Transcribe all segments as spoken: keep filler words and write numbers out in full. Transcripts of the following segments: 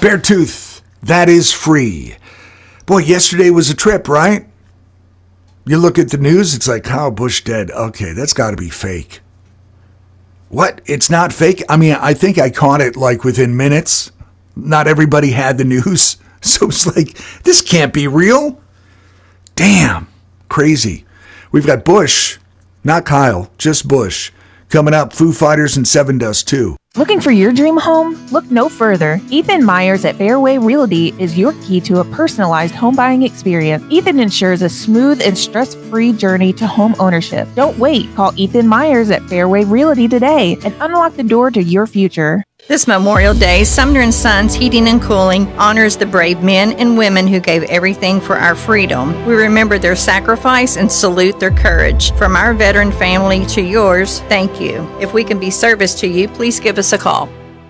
Beartooth, that is free. Boy, yesterday was a trip, right? You look at the news, it's like, Kyle Busch dead. Okay, that's got to be fake. What? It's not fake? I mean, I think I caught it like within minutes. Not everybody had the news. So it's like, this can't be real. Damn. Crazy. We've got Busch, not Kyle, just Busch. Coming up, Foo Fighters and Seven Dust too. Looking for your dream home? Look no further. Ethan Myers at Fairway Realty is your key to a personalized home buying experience. Ethan ensures a smooth and stress-free journey to home ownership. Don't wait. Call Ethan Myers at Fairway Realty today and unlock the door to your future. This Memorial Day, Sumner and Sons Heating and Cooling honors the brave men and women who gave everything for our freedom. We remember their sacrifice and salute their courage. From our veteran family to yours, thank you. If we can be service to you, please give us a call.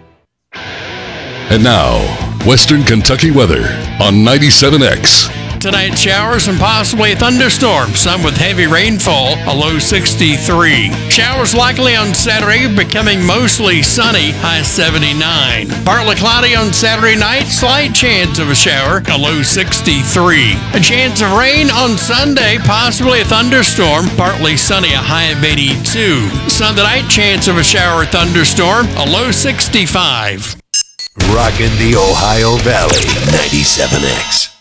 And now, Western Kentucky weather on ninety-seven X. Tonight, showers and possibly a thunderstorm, some with heavy rainfall, a low sixty-three. Showers likely on Saturday, becoming mostly sunny, high seventy-nine. Partly cloudy on Saturday night, slight chance of a shower, a low sixty-three. A chance of rain on Sunday, possibly a thunderstorm, partly sunny, a high of eighty-two. Sunday night, chance of a shower or thunderstorm, a low sixty-five. Rockin' the Ohio Valley, ninety-seven X.